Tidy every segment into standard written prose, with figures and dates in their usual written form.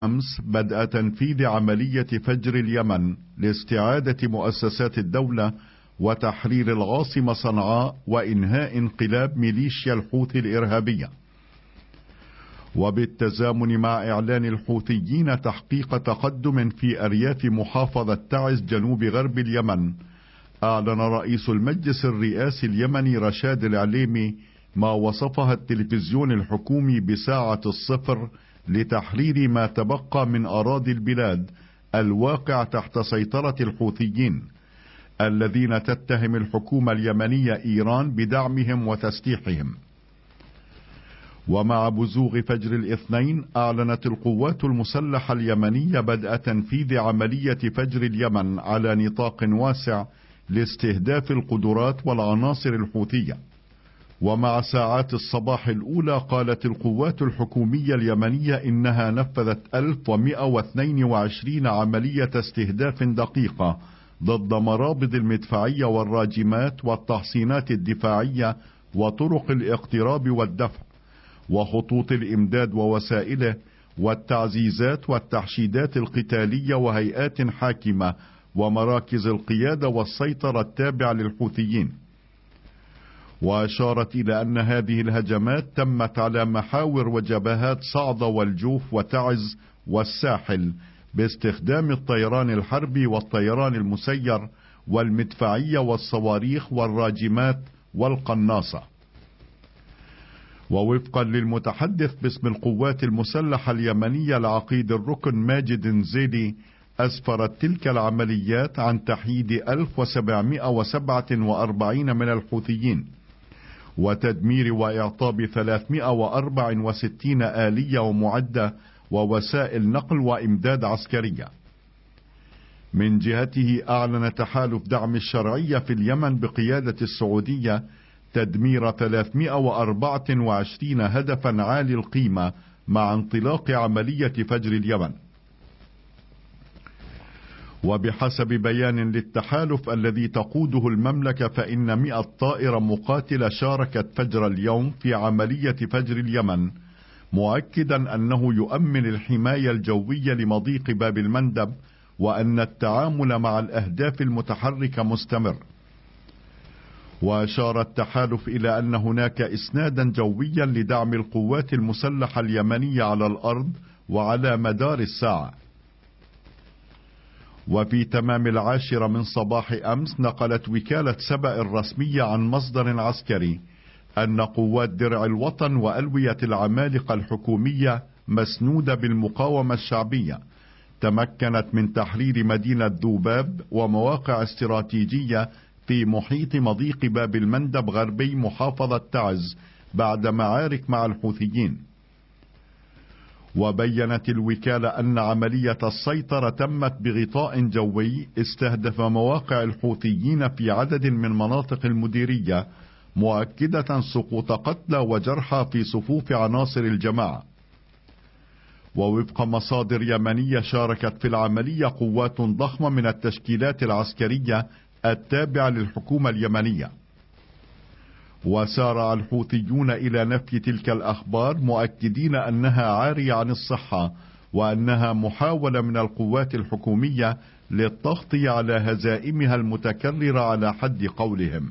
أمس بدء تنفيذ عملية فجر اليمن لاستعادة مؤسسات الدولة وتحرير العاصمة صنعاء وإنهاء انقلاب ميليشيا الحوثي الإرهابية. وبالتزامن مع إعلان الحوثيين تحقيق تقدم في أرياف محافظة تعز جنوب غرب اليمن، أعلن رئيس المجلس الرئاسي اليمني رشاد العليمي ما وصفها التلفزيون الحكومي بساعة الصفر لتحرير ما تبقى من أراضي البلاد الواقع تحت سيطرة الحوثيين الذين تتهم الحكومة اليمنية إيران بدعمهم وتسليحهم. ومع بزوغ فجر الاثنين، أعلنت القوات المسلحة اليمنية بدء تنفيذ عملية فجر اليمن على نطاق واسع لاستهداف القدرات والعناصر الحوثية. ومع ساعات الصباح الأولى، قالت القوات الحكومية اليمنية إنها نفذت 1122 عملية استهداف دقيقة ضد مرابض المدفعية والراجمات والتحصينات الدفاعية وطرق الاقتراب والدفع وخطوط الإمداد ووسائله والتعزيزات والتحشيدات القتالية وهيئات حاكمة ومراكز القيادة والسيطرة التابعة للحوثيين. وأشارت إلى أن هذه الهجمات تمت على محاور وجبهات صعدة والجوف وتعز والساحل باستخدام الطيران الحربي والطيران المسير والمدفعية والصواريخ والراجمات والقناصة. ووفقا للمتحدث باسم القوات المسلحة اليمنية العقيد الركن ماجد زيدي، أسفرت تلك العمليات عن تحييد 1747 من الحوثيين وتدمير وإعطاب 364 آلية ومعدة ووسائل نقل وإمداد عسكرية. من جهته، أعلن تحالف دعم الشرعية في اليمن بقيادة السعودية تدمير 324 هدفا عالي القيمة مع انطلاق عملية فجر اليمن. وبحسب بيان للتحالف الذي تقوده المملكة، فإن 100 طائرة مقاتلة شاركت فجر اليوم في عملية فجر اليمن، مؤكدا أنه يؤمن الحماية الجوية لمضيق باب المندب وأن التعامل مع الأهداف المتحركة مستمر. وأشار التحالف إلى أن هناك إسنادا جويا لدعم القوات المسلحة اليمنية على الأرض وعلى مدار الساعة. وفي تمام 10 من صباح أمس، نقلت وكالة سبأ الرسمية عن مصدر عسكري أن قوات درع الوطن وألوية العمالقة الحكومية مسنودة بالمقاومة الشعبية تمكنت من تحرير مدينة ذوباب ومواقع استراتيجية في محيط مضيق باب المندب غربي محافظة تعز بعد معارك مع الحوثيين. وبينت الوكالة أن عملية السيطرة تمت بغطاء جوي استهدف مواقع الحوثيين في عدد من مناطق المديرية، مؤكدة سقوط قتلى وجرحى في صفوف عناصر الجماعة. ووفق مصادر يمنية، شاركت في العملية قوات ضخمة من التشكيلات العسكرية التابعة للحكومة اليمنية. وسارع الحوثيون إلى نفي تلك الأخبار، مؤكدين أنها عارية عن الصحة وأنها محاولة من القوات الحكومية للتغطية على هزائمها المتكررة على حد قولهم.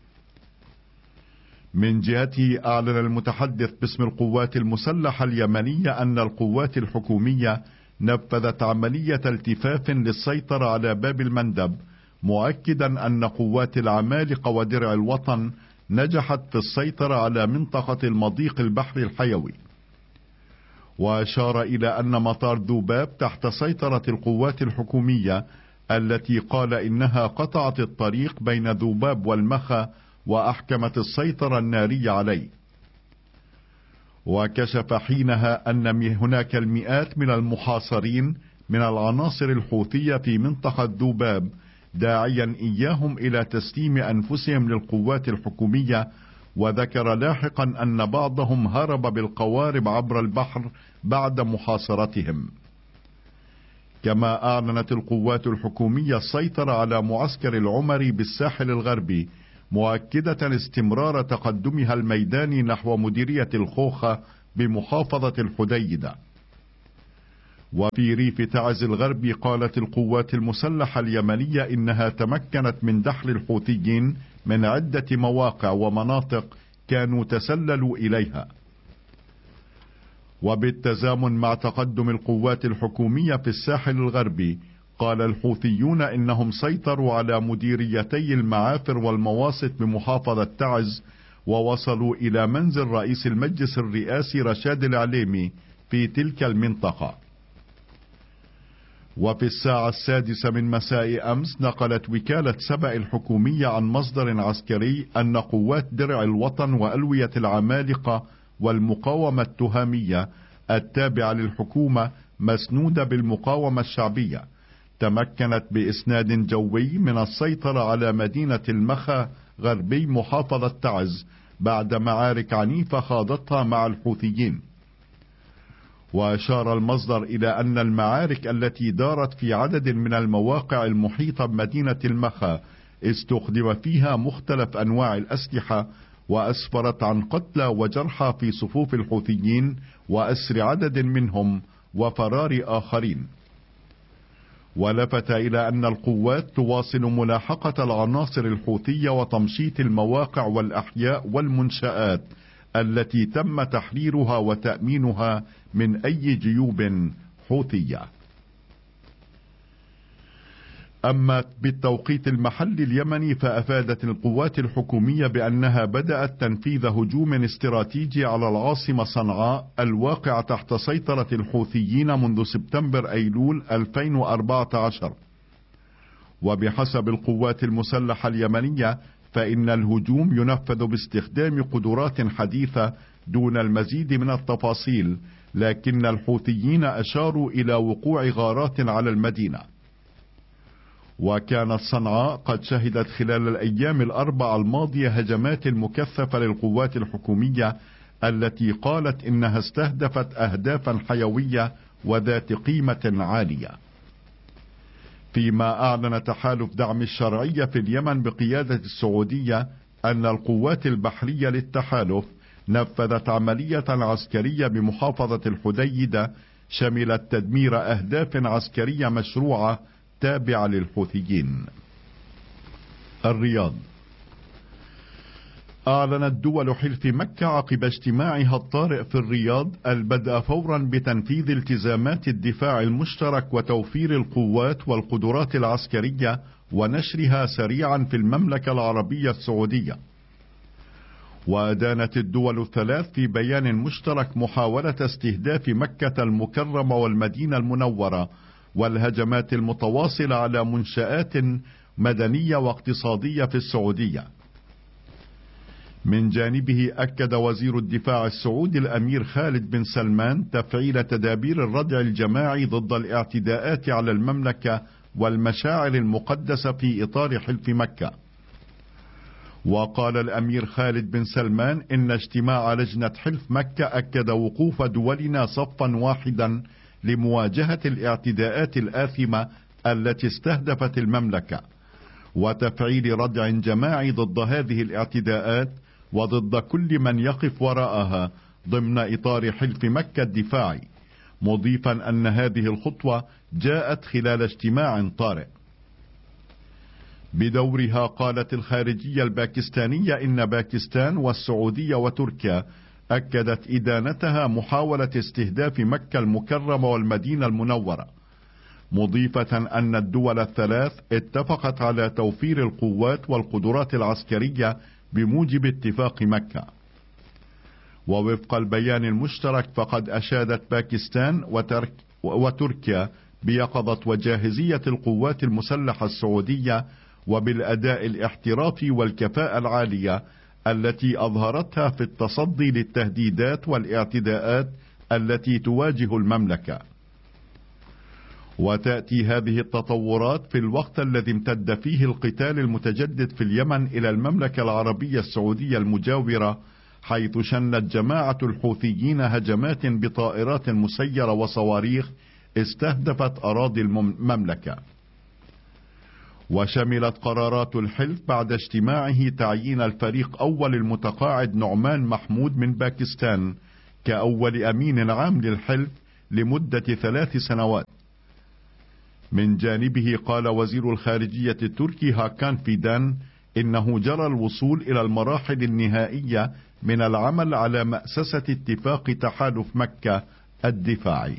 من جهته، أعلن المتحدث باسم القوات المسلحة اليمنية أن القوات الحكومية نفذت عملية التفاف للسيطرة على باب المندب، مؤكدا أن قوات العمالقة ودرع الوطن نجحت في السيطرة على منطقة المضيق البحر الحيوي. وأشار إلى أن مطار ذوباب تحت سيطرة القوات الحكومية التي قال إنها قطعت الطريق بين ذوباب والمخا وأحكمت السيطرة النارية عليه. وكشف حينها أن هناك المئات من المحاصرين من العناصر الحوثية في منطقة ذوباب، داعيا إياهم إلى تسليم أنفسهم للقوات الحكومية. وذكر لاحقا أن بعضهم هرب بالقوارب عبر البحر بعد محاصرتهم. كما أعلنت القوات الحكومية السيطرة على معسكر العمري بالساحل الغربي، مؤكدة استمرار تقدمها الميداني نحو مديرية الخوخة بمحافظة الحديدة. وفي ريف تعز الغربي قالت القوات المسلحة اليمنية إنها تمكنت من دحر الحوثيين من عدة مواقع ومناطق كانوا تسللوا إليها. وبالتزامن مع تقدم القوات الحكومية في الساحل الغربي، قال الحوثيون إنهم سيطروا على مديريتي المعافر والمواسط بمحافظة تعز، ووصلوا إلى منزل رئيس المجلس الرئاسي رشاد العليمي في تلك المنطقة. وفي الساعة 6 من مساء أمس نقلت وكالة سبأ الحكومية عن مصدر عسكري أن قوات درع الوطن وألوية العمالقة والمقاومة التهامية التابعة للحكومة مسنودة بالمقاومة الشعبية تمكنت بإسناد جوي من السيطرة على مدينة المخا غربي محافظة تعز بعد معارك عنيفة خاضتها مع الحوثيين. وأشار المصدر إلى أن المعارك التي دارت في عدد من المواقع المحيطة بمدينة المخا استخدم فيها مختلف أنواع الأسلحة، وأسفرت عن قتلى وجرحى في صفوف الحوثيين وأسر عدد منهم وفرار آخرين. ولفت إلى أن القوات تواصل ملاحقة العناصر الحوثية وتمشيط المواقع والأحياء والمنشآت التي تم تحريرها وتأمينها من أي جيوب حوثية. أما بالتوقيت المحلي اليمني، فأفادت القوات الحكومية بأنها بدأت تنفيذ هجوم استراتيجي على العاصمة صنعاء الواقع تحت سيطرة الحوثيين منذ سبتمبر أيلول 2014. وبحسب القوات المسلحة اليمنية فإن الهجوم ينفذ باستخدام قدرات حديثة دون المزيد من التفاصيل، لكن الحوثيين أشاروا إلى وقوع غارات على المدينة. وكانت صنعاء قد شهدت خلال الأيام الأربع الماضية هجمات مكثفة للقوات الحكومية التي قالت إنها استهدفت أهدافا حيوية وذات قيمة عالية. فيما أعلن تحالف دعم الشرعية في اليمن بقيادة السعودية أن القوات البحرية للتحالف نفذت عملية عسكرية بمحافظة الحديدة شملت تدمير أهداف عسكرية مشروعة تابعة للحوثيين. الرياض. أعلنت دول حلف مكة عقب اجتماعها الطارئ في الرياض البدء فورا بتنفيذ التزامات الدفاع المشترك وتوفير القوات والقدرات العسكرية ونشرها سريعا في المملكة العربية السعودية. وأدانت الدول الثلاث في بيان مشترك محاولة استهداف مكة المكرمة والمدينة المنورة والهجمات المتواصلة على منشآت مدنية واقتصادية في السعودية. من جانبه أكد وزير الدفاع السعودي الأمير خالد بن سلمان تفعيل تدابير الردع الجماعي ضد الاعتداءات على المملكة والمشاعر المقدسة في إطار حلف مكة. وقال الأمير خالد بن سلمان إن اجتماع لجنة حلف مكة أكد وقوف دولنا صفا واحدا لمواجهة الاعتداءات الآثمة التي استهدفت المملكة وتفعيل ردع جماعي ضد هذه الاعتداءات وضد كل من يقف وراءها ضمن إطار حلف مكة الدفاعي، مضيفا أن هذه الخطوة جاءت خلال اجتماع طارئ. بدورها قالت الخارجية الباكستانية إن باكستان والسعودية وتركيا أكدت إدانتها محاولة استهداف مكة المكرمة والمدينة المنورة، مضيفة أن الدول الثلاث اتفقت على توفير القوات والقدرات العسكرية بموجب اتفاق مكة. ووفق البيان المشترك فقد أشادت باكستان وتركيا بيقظة وجاهزية القوات المسلحة السعودية وبالأداء الاحترافي والكفاءة العالية التي أظهرتها في التصدي للتهديدات والاعتداءات التي تواجه المملكة. وتأتي هذه التطورات في الوقت الذي امتد فيه القتال المتجدد في اليمن إلى المملكة العربية السعودية المجاورة، حيث شنت جماعة الحوثيين هجمات بطائرات مسيرة وصواريخ استهدفت أراضي المملكة. وشملت قرارات الحلف بعد اجتماعه تعيين الفريق أول المتقاعد نعمان محمود من باكستان كأول أمين عام للحلف لمدة 3 سنوات. من جانبه قال وزير الخارجية التركي هاكان فيدان إنه جرى الوصول إلى المراحل النهائية من العمل على مأسسة اتفاق تحالف مكة الدفاعي.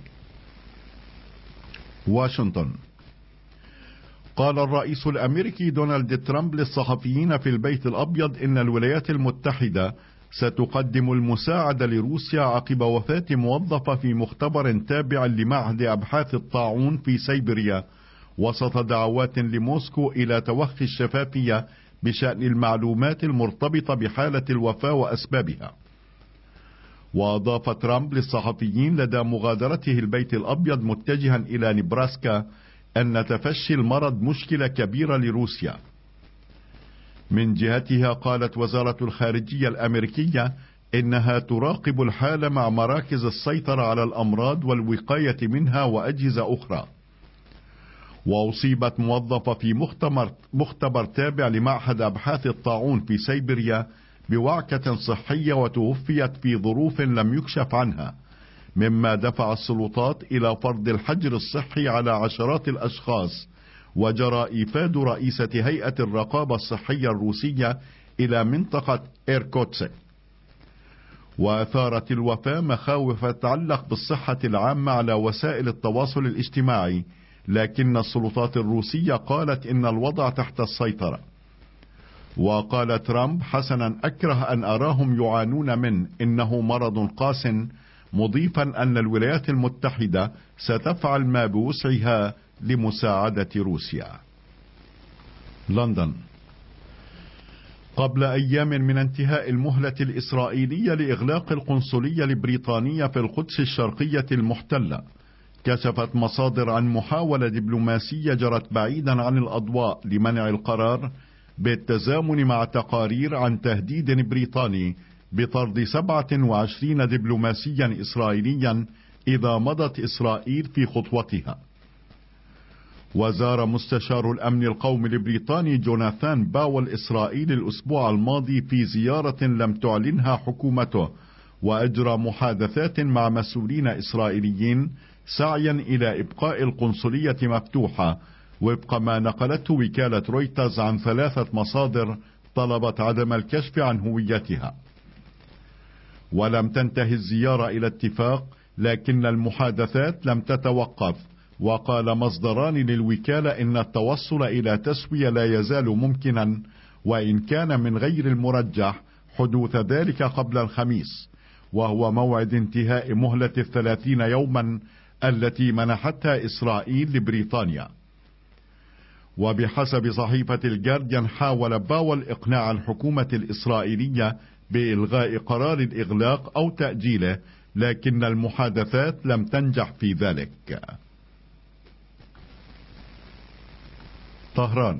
واشنطن. قال الرئيس الأمريكي دونالد ترامب للصحفيين في البيت الأبيض إن الولايات المتحدة ستقدم المساعدة لروسيا عقب وفاة موظفة في مختبر تابع لمعهد أبحاث الطاعون في سيبيريا، وسط دعوات لموسكو إلى توخي الشفافية بشأن المعلومات المرتبطة بحالة الوفاة وأسبابها. وأضاف ترامب للصحفيين لدى مغادرته البيت الأبيض متجها إلى نبراسكا أن تفشي المرض مشكلة كبيرة لروسيا. من جهتها قالت وزارة الخارجية الأمريكية إنها تراقب الحال مع مراكز السيطرة على الأمراض والوقاية منها وأجهزة أخرى. وأصيبت موظفة في مختبر تابع لمعهد أبحاث الطاعون في سيبيريا بوعكة صحية وتوفيت في ظروف لم يكشف عنها، مما دفع السلطات إلى فرض الحجر الصحي على عشرات الأشخاص، وجرى إيفاد رئيسة هيئة الرقابة الصحية الروسية إلى منطقة إيركوتسك. وأثارت الوفاة مخاوف تتعلق بالصحة العامة على وسائل التواصل الاجتماعي، لكن السلطات الروسية قالت إن الوضع تحت السيطرة. وقال ترامب حسنا أكره أن أراهم يعانون منه، إنه مرض قاس، مضيفا أن الولايات المتحدة ستفعل ما بوسعها لمساعدة روسيا. لندن. قبل أيام من انتهاء المهلة الإسرائيلية لإغلاق القنصلية البريطانية في القدس الشرقية المحتلة، كشفت مصادر عن محاولة دبلوماسية جرت بعيدا عن الأضواء لمنع القرار، بالتزامن مع تقارير عن تهديد بريطاني بطرد 27 دبلوماسيا إسرائيليا إذا مضت إسرائيل في خطوتها. وزار مستشار الأمن القومي البريطاني جوناثان باول إسرائيل الأسبوع الماضي في زيارة لم تعلنها حكومته، وأجرى محادثات مع مسؤولين إسرائيليين سعيا إلى إبقاء القنصلية مفتوحة، وفق ما نقلته وكالة رويترز عن 3 مصادر طلبت عدم الكشف عن هويتها. ولم تنتهي الزيارة إلى اتفاق، لكن المحادثات لم تتوقف. وقال مصدران للوكالة إن التوصل إلى تسوية لا يزال ممكنا، وإن كان من غير المرجح حدوث ذلك قبل الخميس، وهو موعد انتهاء مهلة 30 يوما التي منحتها إسرائيل لبريطانيا. وبحسب صحيفة الجارديان حاول باول إقناع الحكومة الإسرائيلية بإلغاء قرار الإغلاق أو تأجيله، لكن المحادثات لم تنجح في ذلك. طهران.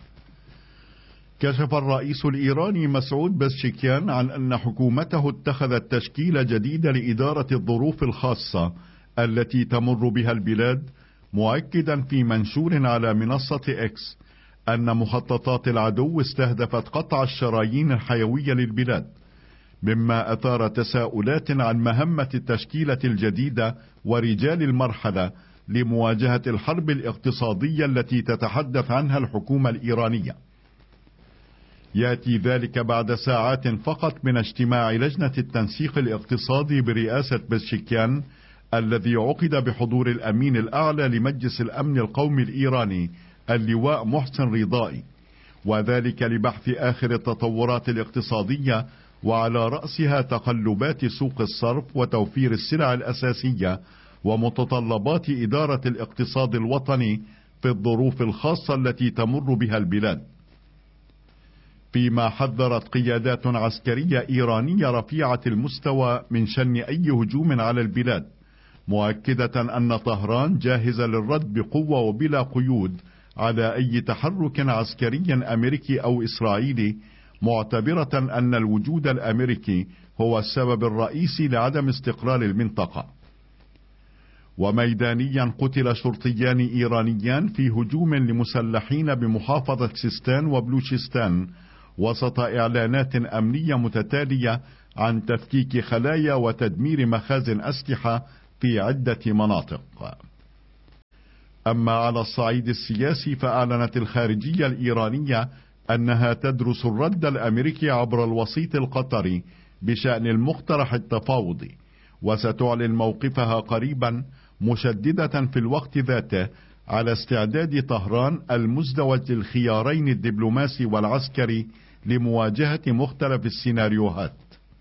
كشف الرئيس الإيراني مسعود بزشكيان عن أن حكومته اتخذت تشكيلة جديدة لإدارة الظروف الخاصة التي تمر بها البلاد، مؤكدا في منشور على منصة إكس أن مخططات العدو استهدفت قطع الشرايين الحيوية للبلاد، مما أثار تساؤلات عن مهمة التشكيلة الجديدة ورجال المرحلة لمواجهة الحرب الاقتصادية التي تتحدث عنها الحكومة الإيرانية. يأتي ذلك بعد ساعات فقط من اجتماع لجنة التنسيق الاقتصادي برئاسة بزشكيان، الذي عقد بحضور الأمين الأعلى لمجلس الأمن القومي الإيراني اللواء محسن رضائي، وذلك لبحث آخر التطورات الاقتصادية، وعلى رأسها تقلبات سوق الصرف وتوفير السلع الأساسية ومتطلبات إدارة الاقتصاد الوطني في الظروف الخاصة التي تمر بها البلاد. فيما حذرت قيادات عسكرية إيرانية رفيعة المستوى من شن أي هجوم على البلاد، مؤكدة أن طهران جاهزة للرد بقوة وبلا قيود على أي تحرك عسكري أمريكي أو إسرائيلي، معتبرة أن الوجود الأمريكي هو السبب الرئيسي لعدم استقرار المنطقة. وميدانيا قتل شرطيان إيرانيان في هجوم لمسلحين بمحافظة سيستان وبلوشستان، وسط إعلانات أمنية متتالية عن تفكيك خلايا وتدمير مخازن أسلحة في عدة مناطق. أما على الصعيد السياسي، فأعلنت الخارجية الإيرانية أنها تدرس الرد الأمريكي عبر الوسيط القطري بشأن المقترح التفاوضي، وستعلن موقفها قريبا، مشددة في الوقت ذاته على استعداد طهران المزدوج للخيارين الدبلوماسي والعسكري لمواجهة مختلف السيناريوهات.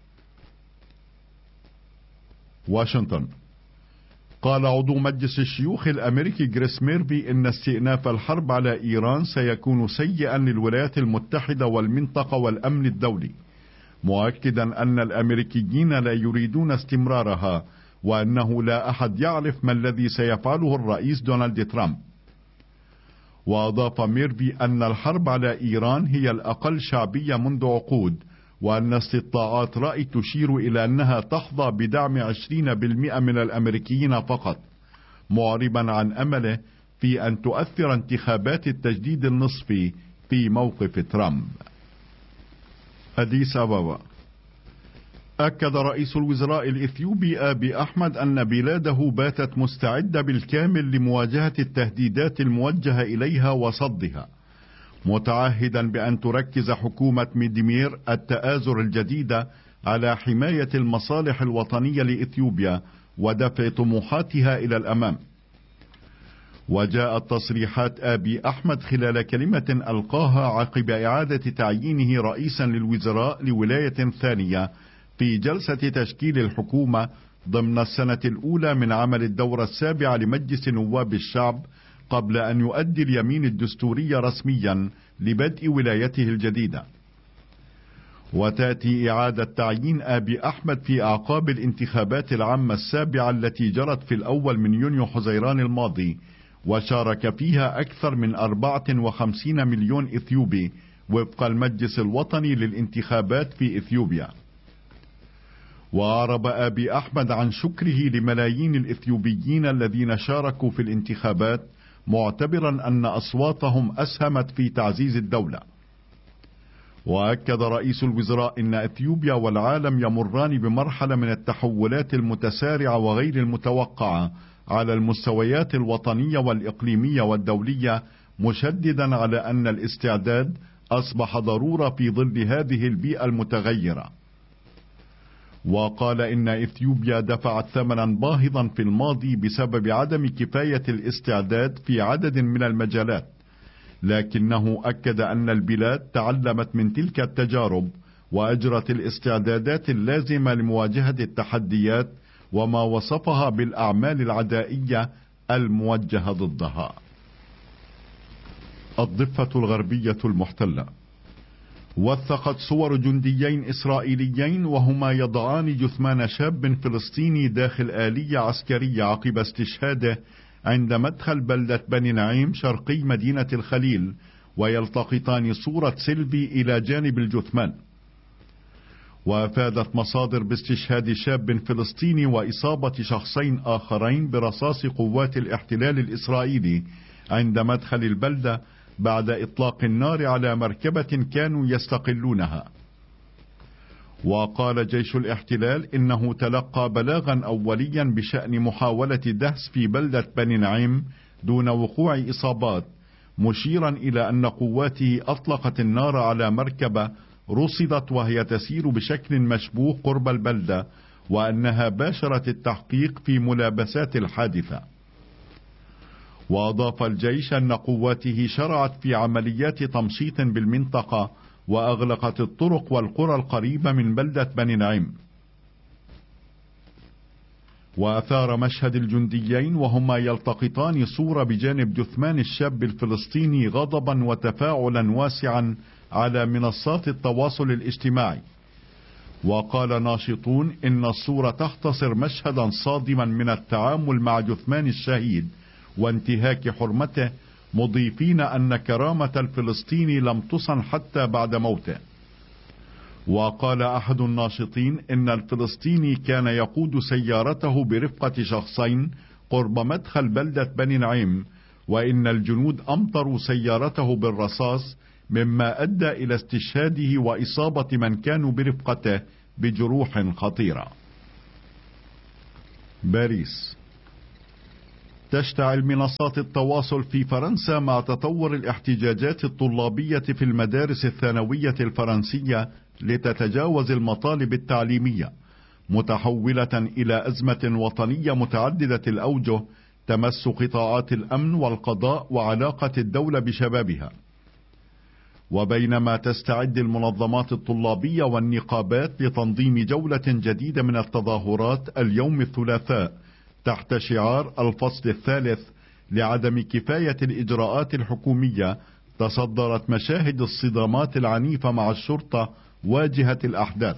واشنطن. قال عضو مجلس الشيوخ الأمريكي جريس ميرفي إن استئناف الحرب على إيران سيكون سيئا للولايات المتحدة والمنطقة والأمن الدولي، مؤكدا أن الأمريكيين لا يريدون استمرارها، وأنه لا أحد يعرف ما الذي سيفعله الرئيس دونالد ترامب. وأضاف ميرفي أن الحرب على إيران هي الأقل شعبية منذ عقود، وأن استطلاعات رأي تشير إلى أنها تحظى بدعم 20% من الأمريكيين فقط، معربا عن أمله في أن تؤثر انتخابات التجديد النصفي في موقف ترامب. أديس أبابا. أكد رئيس الوزراء الإثيوبي آبي أحمد أن بلاده باتت مستعدة بالكامل لمواجهة التهديدات الموجهة إليها وصدها، متعهدا بأن تركز حكومة ميديمير التآزر الجديدة على حماية المصالح الوطنية لإثيوبيا ودفع طموحاتها إلى الأمام. وجاءت تصريحات آبي أحمد خلال كلمة ألقاها عقب إعادة تعيينه رئيسا للوزراء لولاية ثانية في جلسة تشكيل الحكومة ضمن السنة الأولى من عمل الدورة السابعة لمجلس نواب الشعب، قبل أن يؤدي اليمين الدستوري رسميا لبدء ولايته الجديدة. وتأتي إعادة تعيين آبي أحمد في أعقاب الانتخابات العامة السابعة التي جرت في الأول من يونيو حزيران الماضي، وشارك فيها أكثر من 54 مليون إثيوبي وفق المجلس الوطني للانتخابات في إثيوبيا. وأعرب آبي أحمد عن شكره لملايين الإثيوبيين الذين شاركوا في الانتخابات، معتبرا أن أصواتهم أسهمت في تعزيز الدولة. وأكد رئيس الوزراء أن إثيوبيا والعالم يمران بمرحلة من التحولات المتسارعة وغير المتوقعة على المستويات الوطنية والإقليمية والدولية، مشددا على أن الاستعداد أصبح ضرورة في ظل هذه البيئة المتغيرة. وقال إن إثيوبيا دفعت ثمنا باهظا في الماضي بسبب عدم كفاية الاستعداد في عدد من المجالات، لكنه أكد أن البلاد تعلمت من تلك التجارب وأجرت الاستعدادات اللازمة لمواجهة التحديات وما وصفها بالأعمال العدائية الموجهة ضدها. الضفة الغربية المحتلة. وثقت صور جنديين إسرائيليين وهما يضعان جثمان شاب فلسطيني داخل آلية عسكرية عقب استشهاده عند مدخل بلدة بني نعيم شرقي مدينة الخليل، ويلتقطان صورة سيلفي إلى جانب الجثمان. وأفادت مصادر باستشهاد شاب فلسطيني وإصابة شخصين آخرين برصاص قوات الاحتلال الإسرائيلي عند مدخل البلدة بعد إطلاق النار على مركبة كانوا يستقلونها. وقال جيش الاحتلال إنه تلقى بلاغا أوليا بشأن محاولة دهس في بلدة بني نعيم دون وقوع إصابات، مشيرا إلى أن قواته أطلقت النار على مركبة رصدت وهي تسير بشكل مشبوه قرب البلدة، وأنها باشرت التحقيق في ملابسات الحادثة. وأضاف الجيش أن قواته شرعت في عمليات تمشيط بالمنطقة وأغلقت الطرق والقرى القريبة من بلدة بني نعيم. وأثار مشهد الجنديين وهما يلتقطان صورة بجانب جثمان الشاب الفلسطيني غضبا وتفاعلا واسعا على منصات التواصل الاجتماعي. وقال ناشطون إن الصورة تختصر مشهدا صادما من التعامل مع جثمان الشهيد وانتهاك حرمته، مضيفين أن كرامة الفلسطيني لم تصن حتى بعد موته. وقال أحد الناشطين إن الفلسطيني كان يقود سيارته برفقة شخصين قرب مدخل بلدة بني نعيم، وإن الجنود أمطروا سيارته بالرصاص، مما أدى إلى استشهاده وإصابة من كانوا برفقته بجروح خطيرة. باريس. تشتعل منصات التواصل في فرنسا مع تطور الاحتجاجات الطلابية في المدارس الثانوية الفرنسية لتتجاوز المطالب التعليمية، متحولة إلى أزمة وطنية متعددة الأوجه تمس قطاعات الأمن والقضاء وعلاقة الدولة بشبابها. وبينما تستعد المنظمات الطلابية والنقابات لتنظيم جولة جديدة من التظاهرات اليوم الثلاثاء تحت شعار الفصل الثالث لعدم كفاية الإجراءات الحكومية، تصدرت مشاهد الصدامات العنيفة مع الشرطة واجهة الأحداث.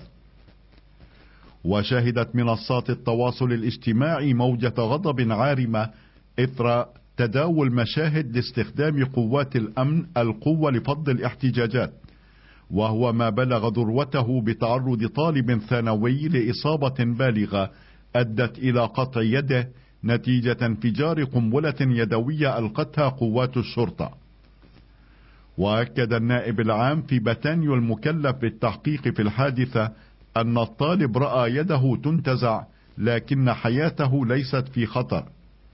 وشهدت منصات التواصل الاجتماعي موجة غضب عارمة إثر تداول مشاهد لاستخدام قوات الأمن القوة لفض الاحتجاجات، وهو ما بلغ ذروته بتعرض طالب ثانوي لإصابة بالغة أدت إلى قطع يده نتيجة انفجار قنبلة يدوية ألقتها قوات الشرطة. وأكد النائب العام في باتانيو المكلف بالتحقيق في الحادثة أن الطالب رأى يده تنتزع لكن حياته ليست في خطر.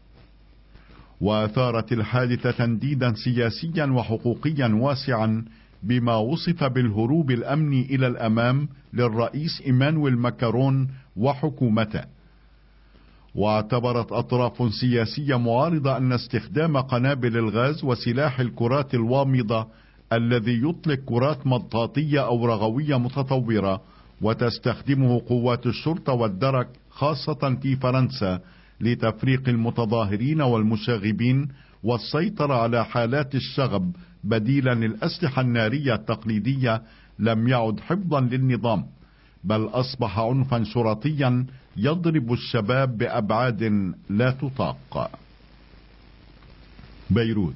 وأثارت الحادثة تنديدا سياسيا وحقوقيا واسعا بما وصف بالهروب الأمني إلى الأمام للرئيس إيمانويل ماكرون وحكومته. واعتبرت أطراف سياسية معارضة أن استخدام قنابل الغاز وسلاح الكرات الوامضة الذي يطلق كرات مطاطية أو رغوية متطورة وتستخدمه قوات الشرطة والدرك خاصة في فرنسا لتفريق المتظاهرين والمشاغبين والسيطرة على حالات الشغب بديلا للأسلحة النارية التقليدية لم يعد حفظا للنظام، بل أصبح عنفا شرطيا يضرب الشباب بأبعاد لا تطاق. بيروت.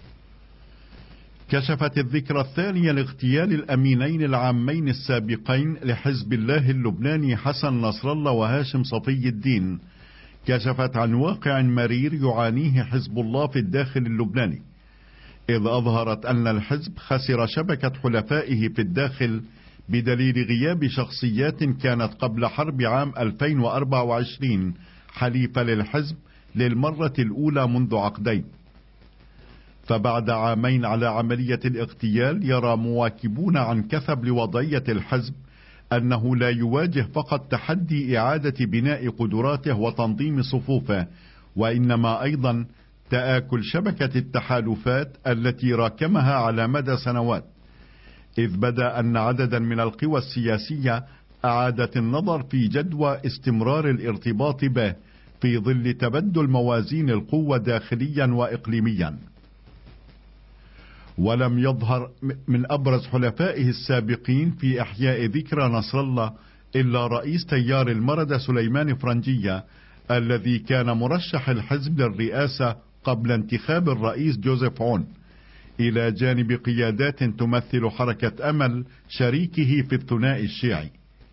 كشفت الذكرى الثانية لاغتيال الأمينين العامين السابقين لحزب الله اللبناني حسن نصر الله وهاشم صفي الدين، كشفت عن واقع مرير يعانيه حزب الله في الداخل اللبناني، إذ أظهرت أن الحزب خسر شبكة حلفائه في الداخل بدليل غياب شخصيات كانت قبل حرب عام 2024 حليفة للحزب للمرة الأولى منذ عقدين. فبعد عامين على عملية الاغتيال يرى مواكبون عن كثب لوضعية الحزب أنه لا يواجه فقط تحدي إعادة بناء قدراته وتنظيم صفوفه، وإنما أيضا تآكل شبكة التحالفات التي راكمها على مدى سنوات، إذ بدا أن عددا من القوى السياسية أعادت النظر في جدوى استمرار الارتباط به في ظل تبدل موازين القوة داخليا وإقليميا. ولم يظهر من أبرز حلفائه السابقين في إحياء ذكرى نصر الله إلا رئيس تيار المردة سليمان فرنجية الذي كان مرشح الحزب للرئاسة قبل انتخاب الرئيس جوزيف عون، إلى جانب قيادات تمثل حركة أمل شريكه في الثنائي الشيعي.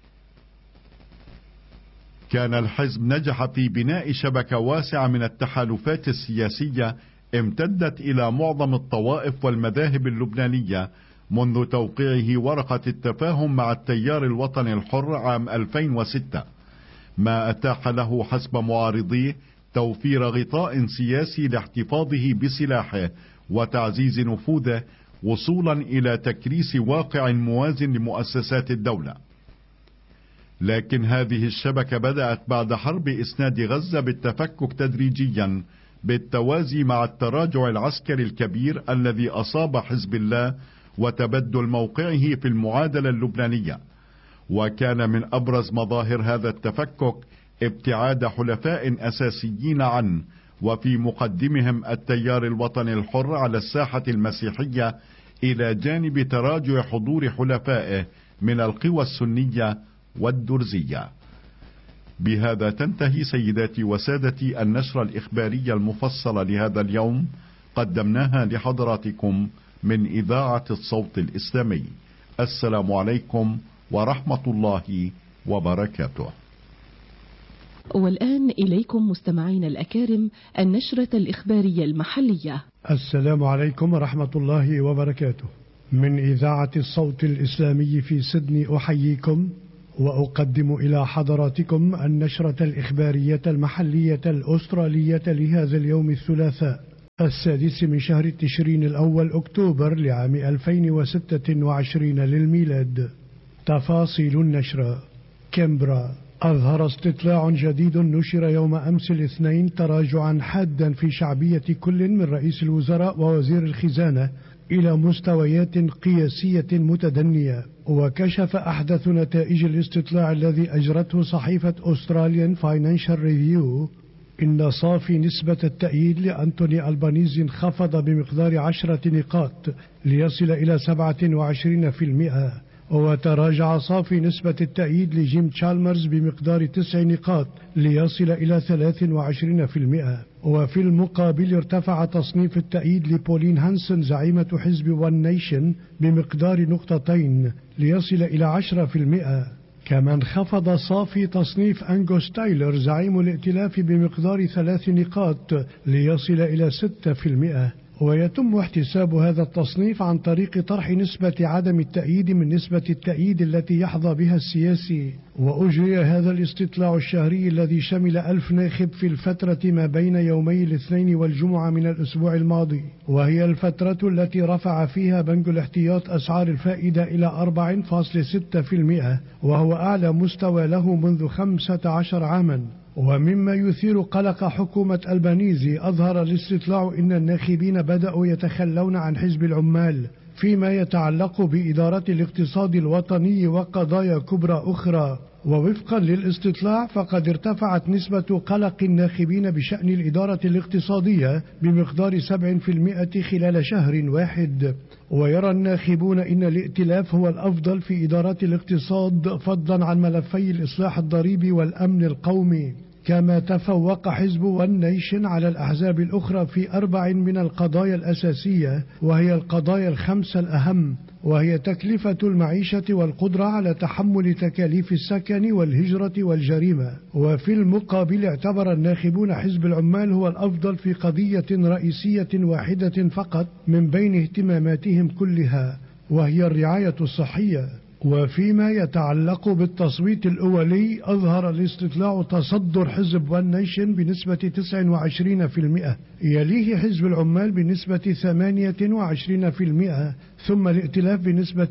كان الحزب نجح في بناء شبكة واسعة من التحالفات السياسية امتدت إلى معظم الطوائف والمذاهب اللبنانية منذ توقيعه ورقة التفاهم مع التيار الوطني الحر عام 2006، ما أتاح له حسب معارضيه توفير غطاء سياسي لاحتفاظه بسلاحه وتعزيز نفوذه وصولا إلى تكريس واقع موازن لمؤسسات الدولة. لكن هذه الشبكة بدأت بعد حرب إسناد غزة بالتفكك تدريجيا بالتوازي مع التراجع العسكري الكبير الذي أصاب حزب الله وتبدل موقعه في المعادلة اللبنانية. وكان من أبرز مظاهر هذا التفكك ابتعاد حلفاء أساسيين عنه، وفي مقدمهم التيار الوطني الحر على الساحة المسيحية، إلى جانب تراجع حضور حلفائه من القوى السنية والدرزية. بهذا تنتهي سيداتي وسادتي النشرة الإخبارية المفصلة لهذا اليوم، قدمناها لحضراتكم من إذاعة الصوت الإسلامي. السلام عليكم ورحمة الله وبركاته. والآن إليكم مستمعين الأكارم النشرة الإخبارية المحلية. السلام عليكم ورحمة الله وبركاته. من إذاعة الصوت الإسلامي في سيدني أحييكم وأقدم إلى حضراتكم النشرة الإخبارية المحلية الأسترالية لهذا اليوم الثلاثاء 6 من شهر تشرين الأول أكتوبر لعام 2026 للميلاد. تفاصيل النشرة. كامبرا. أظهر استطلاع جديد نشر يوم أمس الاثنين تراجعا حادا في شعبية كل من رئيس الوزراء ووزير الخزانة إلى مستويات قياسية متدنية. وكشف أحدث نتائج الاستطلاع الذي أجرته صحيفة Australian Financial Review إن صافي نسبة التأييد لأنتوني ألبانيزي انخفض بمقدار 10 نقاط ليصل إلى 27%، وتراجع صافي نسبة التأييد لجيم تشالمرز بمقدار 9 نقاط ليصل إلى 23%. وفي المقابل ارتفع تصنيف التأييد لبولين هانسون زعيمة حزب ون نيشن بمقدار 2 نقاط ليصل إلى 10%. كما انخفض صافي تصنيف أنغوس تايلر زعيم الائتلاف بمقدار 3 نقاط ليصل إلى 6%. ويتم احتساب هذا التصنيف عن طريق طرح نسبة عدم التأييد من نسبة التأييد التي يحظى بها السياسي. وأجري هذا الاستطلاع الشهري الذي شمل 1000 ناخب في الفترة ما بين يومي الاثنين والجمعة من الأسبوع الماضي، وهي الفترة التي رفع فيها بنك الاحتياط أسعار الفائدة إلى 4.6%، وهو أعلى مستوى له منذ 15 عاما. ومما يثير قلق حكومة ألبانيزي، أظهر الاستطلاع إن الناخبين بدأوا يتخلون عن حزب العمال فيما يتعلق بإدارة الاقتصاد الوطني وقضايا كبرى أخرى. ووفقا للاستطلاع فقد ارتفعت نسبة قلق الناخبين بشأن الإدارة الاقتصادية بمقدار 7% خلال شهر واحد. ويرى الناخبون إن الائتلاف هو الأفضل في إدارة الاقتصاد فضلا عن ملفي الإصلاح الضريبي والأمن القومي. كما تفوق حزب ون نيشن على الأحزاب الأخرى في 4 من القضايا الأساسية، وهي القضايا ال5 الأهم، وهي تكلفة المعيشة والقدرة على تحمل تكاليف السكن والهجرة والجريمة. وفي المقابل اعتبر الناخبون حزب العمال هو الأفضل في قضية رئيسية واحدة فقط من بين اهتماماتهم كلها، وهي الرعاية الصحية. وفيما يتعلق بالتصويت الأولي، أظهر الاستطلاع تصدر حزب ون نيشن بنسبة 29%، يليه حزب العمال بنسبة 28%، ثم الائتلاف بنسبة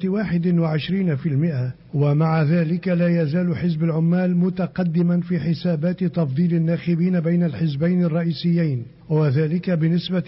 21%. ومع ذلك لا يزال حزب العمال متقدما في حسابات تفضيل الناخبين بين الحزبين الرئيسيين، وذلك بنسبة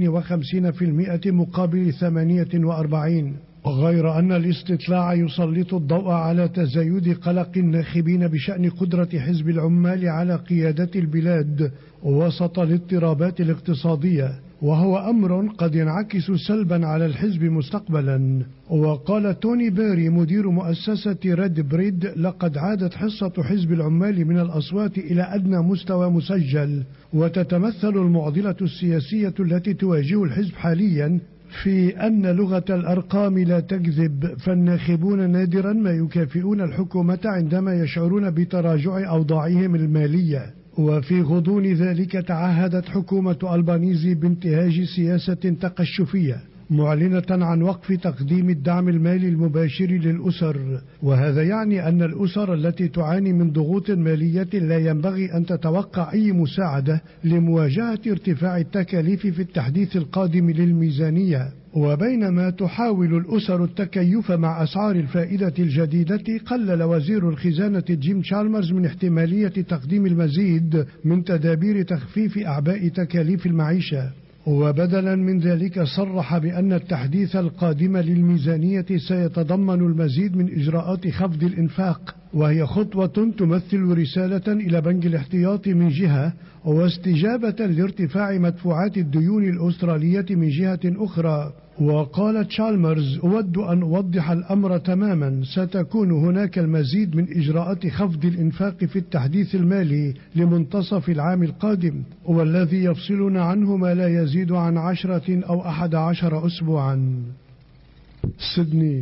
52% مقابل 48. غير أن الاستطلاع يسلط الضوء على تزايد قلق الناخبين بشأن قدرة حزب العمال على قيادة البلاد وسط الاضطرابات الاقتصادية، وهو أمر قد ينعكس سلبا على الحزب مستقبلا. وقال توني بيري مدير مؤسسة ريد بريد: لقد عادت حصة حزب العمال من الأصوات إلى أدنى مستوى مسجل، وتتمثل المعضلة السياسية التي تواجه الحزب حاليا في أن لغة الأرقام لا تكذب، فالناخبون نادرا ما يكافئون الحكومة عندما يشعرون بتراجع أوضاعهم المالية. وفي غضون ذلك تعهدت حكومة ألبانيزي بانتهاج سياسة تقشفية معلنة عن وقف تقديم الدعم المالي المباشر للأسر، وهذا يعني أن الأسر التي تعاني من ضغوط مالية لا ينبغي أن تتوقع أي مساعدة لمواجهة ارتفاع التكاليف في التحديث القادم للميزانية. وبينما تحاول الأسر التكيف مع أسعار الفائدة الجديدة، قلل وزير الخزانة جيم تشالمرز من احتمالية تقديم المزيد من تدابير تخفيف أعباء تكاليف المعيشة. وبدلا من ذلك صرح بأن التحديث القادم للميزانية سيتضمن المزيد من إجراءات خفض الإنفاق، وهي خطوة تمثل رسالة إلى بنك الاحتياط من جهة، واستجابة لارتفاع مدفوعات الديون الأسترالية من جهة أخرى. وقال تشالمرز: أود أن أوضح الأمر تماما، ستكون هناك المزيد من إجراءات خفض الإنفاق في التحديث المالي لمنتصف العام القادم، والذي يفصلنا عنه ما لا يزيد عن 10 أو 11 أسبوعا. سيدني.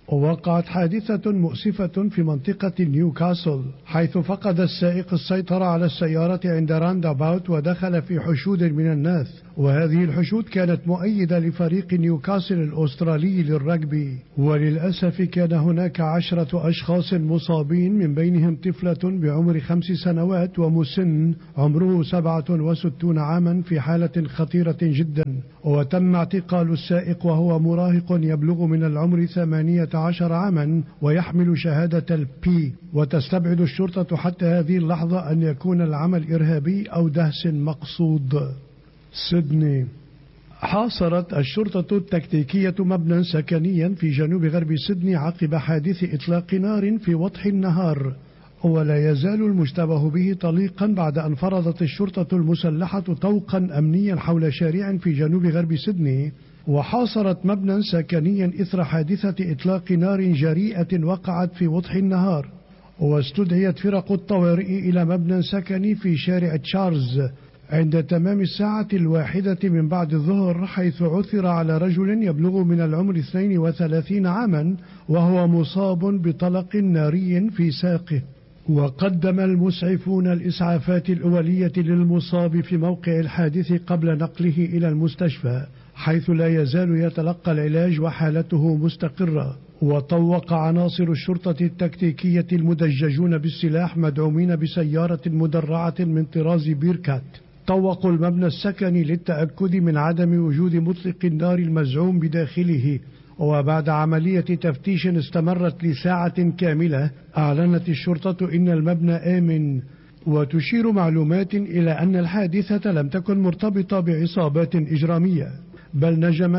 وقعت حادثة مؤسفة في منطقة نيوكاسل، حيث فقد السائق السيطرة على السيارة عند رانداباوت ودخل في حشود من الناس، وهذه الحشود كانت مؤيدة لفريق نيوكاسل الأسترالي للرجبي. وللأسف كان هناك 10 أشخاص مصابين، من بينهم طفلة بعمر 5 سنوات ومسن عمره 67 عاما في حالة خطيرة جدا. وتم اعتقال السائق وهو مراهق يبلغ من العمر 18 عاما ويحمل شهادة البي. وتستبعد الشرطة حتى هذه اللحظة أن يكون العمل إرهابي أو دهس مقصود. سيدني. حاصرت الشرطة التكتيكية مبنى سكنيا في جنوب غرب سيدني عقب حادث إطلاق نار في وضح النهار، ولا يزال المشتبه به طليقا بعد أن فرضت الشرطة المسلحة طوقا أمنيا حول شارع في جنوب غرب سيدني، وحاصرت مبنى سكنيا إثر حادثة إطلاق نار جريئة وقعت في وضح النهار. واستدعيت فرق الطوارئ إلى مبنى سكني في شارع تشارلز عند تمام الساعة 1 من بعد الظهر، حيث عثر على رجل يبلغ من العمر 32 عاما وهو مصاب بطلق ناري في ساقه. وقدم المسعفون الإسعافات الأولية للمصاب في موقع الحادث قبل نقله إلى المستشفى، حيث لا يزال يتلقى العلاج وحالته مستقرة. وطوق عناصر الشرطة التكتيكية المدججون بالسلاح مدعومين بسيارة مدرعة من طراز بيركات طوقوا المبنى السكني للتأكد من عدم وجود مطلق النار المزعوم بداخله. وبعد عملية تفتيش استمرت لساعة كاملة، أعلنت الشرطة إن المبنى آمن. وتشير معلومات إلى أن الحادثة لم تكن مرتبطة بعصابات إجرامية، بل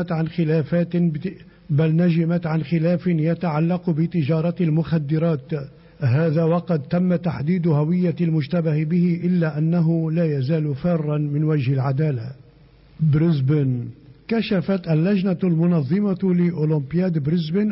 نجمت عن خلاف يتعلق بتجارة المخدرات، هذا وقد تم تحديد هوية المشتبه به، إلا أنه لا يزال فارا من وجه العدالة. بريسبن. كشفت اللجنة المنظمة لأولمبياد بريسبن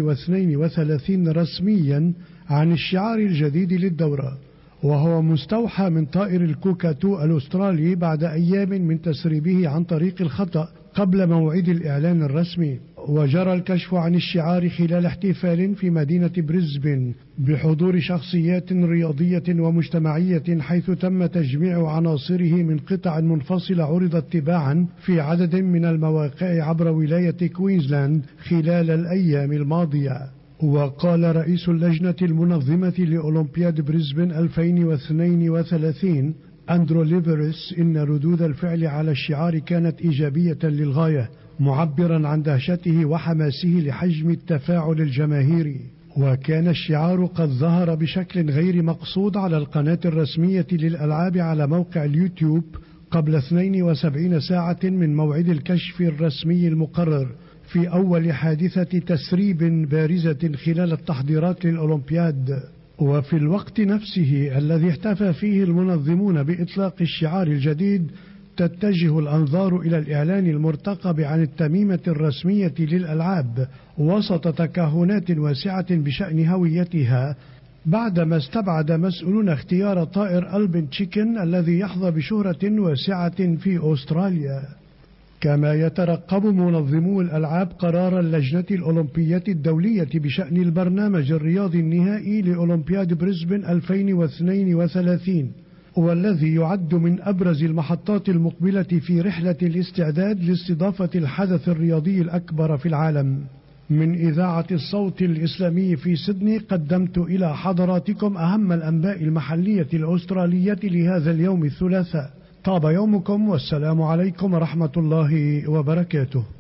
2032 رسميا عن الشعار الجديد للدورة، وهو مستوحى من طائر الكوكاتو الأسترالي بعد أيام من تسريبه عن طريق الخطأ قبل موعد الإعلان الرسمي. وجرى الكشف عن الشعار خلال احتفال في مدينة بريسبن بحضور شخصيات رياضية ومجتمعية، حيث تم تجميع عناصره من قطع منفصلة عرضت تباعا في عدد من المواقع عبر ولاية كوينزلاند خلال الأيام الماضية. وقال رئيس اللجنة المنظمة لأولمبياد بريسبن 2032 أندرو ليفرس إن ردود الفعل على الشعار كانت إيجابية للغاية، معبرا عن دهشته وحماسه لحجم التفاعل الجماهيري. وكان الشعار قد ظهر بشكل غير مقصود على القناة الرسمية للألعاب على موقع اليوتيوب قبل 72 ساعة من موعد الكشف الرسمي المقرر، في أول حادثة تسريب بارزة خلال التحضيرات للأولمبياد. وفي الوقت نفسه الذي احتفى فيه المنظمون بإطلاق الشعار الجديد، تتجه الأنظار إلى الإعلان المرتقب عن التميمة الرسمية للألعاب وسط تكهنات واسعة بشأن هويتها، بعدما استبعد مسؤولون اختيار طائر ألبن تشيكن الذي يحظى بشهرة واسعة في أستراليا. كما يترقب منظمو الألعاب قرار اللجنة الأولمبية الدولية بشأن البرنامج الرياضي النهائي لأولمبياد بريسبن 2032، والذي يعد من أبرز المحطات المقبلة في رحلة الاستعداد لاستضافة الحدث الرياضي الأكبر في العالم. من إذاعة الصوت الإسلامي في سيدني، قدمت إلى حضراتكم أهم الأنباء المحلية الأسترالية لهذا اليوم الثلاثاء. طاب يومكم، والسلام عليكم ورحمة الله وبركاته.